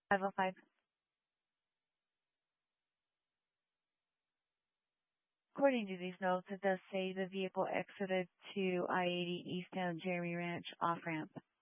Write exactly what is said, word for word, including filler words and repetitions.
five oh five. According to these notes, it does say the vehicle exited to I eighty eastbound Jeremy Ranch off ramp.